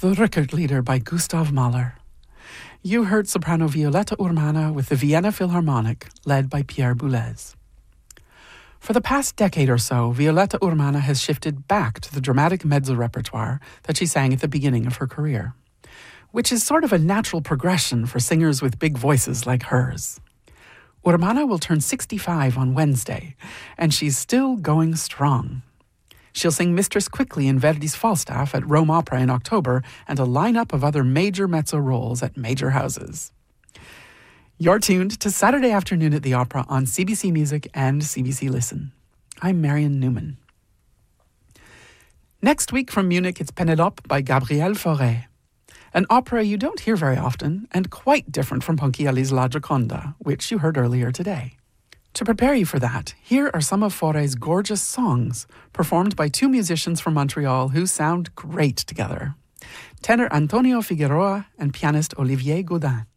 The Rückert by Gustav Mahler. You heard soprano Violetta Urmana with the Vienna Philharmonic, led by Pierre Boulez. For the past decade or so, Violetta Urmana has shifted back to the dramatic mezzo repertoire that she sang at the beginning of her career, which is sort of a natural progression for singers with big voices like hers. Urmana will turn 65 on Wednesday, and she's still going strong. She'll sing Mistress Quickly in Verdi's Falstaff at Rome Opera in October and a lineup of other major mezzo roles at major houses. You're tuned to Saturday Afternoon at the Opera on CBC Music and CBC Listen. I'm Marion Newman. Next week from Munich, it's Pénélope by Gabriel Fauré, an opera you don't hear very often and quite different from Ponchielli's La Gioconda, which you heard earlier today. To prepare you for that, here are some of Fauré's gorgeous songs, performed by two musicians from Montreal who sound great together: tenor Antonio Figueroa and pianist Olivier Gaudin.